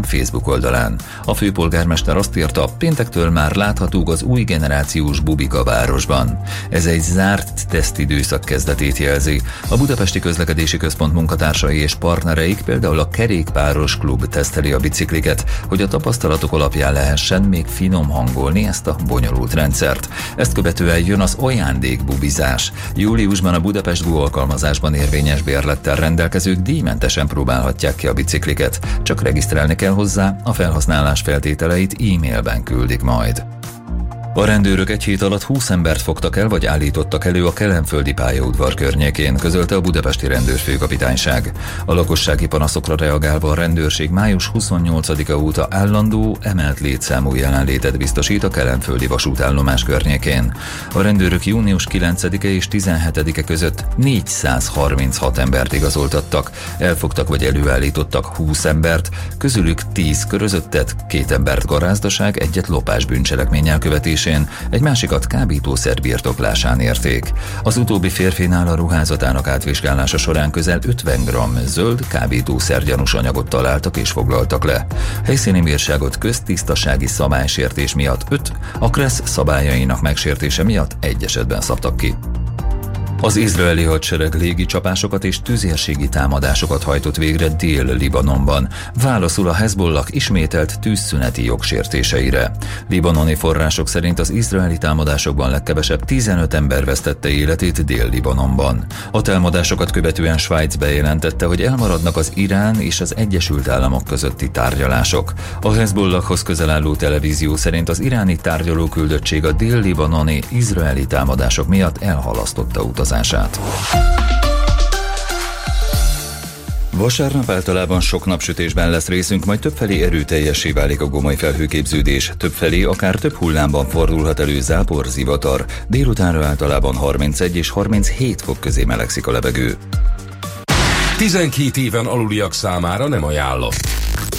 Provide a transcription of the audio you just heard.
Orbán Facebook oldalán. A főpolgármester azt írta, péntektől már láthatók az új generációs bubik a városban. Ez egy zárt tesztidőszak kezdetét jelzi. A Budapesti Közlekedési Központ munkatársai és partnereik, például a Kerékpáros Klub teszteli a bicikliket, hogy a tapasztalatok alapján lehessen még finom hangolni ezt a bonyolult rendszert. Ezt követően jön az ajándékbubizás. Júliusban a Budapest Go alkalmazásban érvényes bérlettel rendelkezők díjmentesen próbálhatják ki a bicikliket. Csak regisztrálni kell hozzá, a felhasználás feltételeit e-mailben küldik majd. A rendőrök egy hét alatt 20 embert fogtak el vagy állítottak elő a Kelenföldi pályaudvar környékén, közölte a budapesti rendőrfőkapitányság. A lakossági panaszokra reagálva a rendőrség május 28-a óta állandó, emelt létszámú jelenlétet biztosít a Kelenföldi vasútállomás környékén. A rendőrök június 9-e és 17-e között 436 embert igazoltattak, elfogtak vagy előállítottak 20 embert, közülük 10 körözöttet, 2 embert garázdaság, egyet lopás bűncselekménnyel követés, egy másikat kábítószer birtoklásán érték. Az utóbbi férfinál a ruházatának átvizsgálása során közel 50 g zöld kábítószer gyanús anyagot találtak és foglaltak le. Helyszíni bírságot köztisztasági szabálysértés miatt 5, a KRESZ szabályainak megsértése miatt 1 esetben szabtak ki. Az izraeli hadsereg légicsapásokat és tüzérségi támadásokat hajtott végre Dél-Libanonban, válaszul a Hezbollah ismételt tűzszüneti jogsértéseire. Libanoni források szerint az izraeli támadásokban legkevesebb 15 ember vesztette életét Dél-Libanonban. A támadásokat követően Svájc bejelentette, hogy elmaradnak az Irán és az Egyesült Államok közötti tárgyalások. A Hezbollahhoz közel álló televízió szerint az iráni tárgyalóküldöttség a dél-libanoni izraeli támadások miatt elhalasztotta utazását. Vasárnap általában sok napsütésben lesz részünk, majd többfelé erőteljessé válik a gomoly felhőképződés. Többfelé akár több hullámban fordulhat elő zápor, zivatar. Délutánra általában 31 és 37 fok közé melegszik a levegő. 12 éven aluliak számára nem ajánlott.